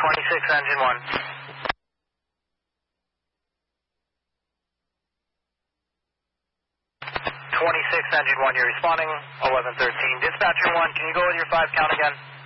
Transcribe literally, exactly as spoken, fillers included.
twenty-six, engine one. twenty-six, engine one, you're responding, eleven thirteen. Dispatcher one, can you go with your five count again?